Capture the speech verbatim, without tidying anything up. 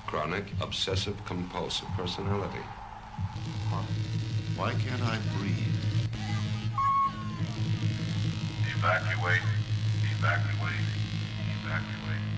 chronic obsessive-compulsive personality. Huh? Why can't I breathe? Evacuate. Evacuate. Evacuate.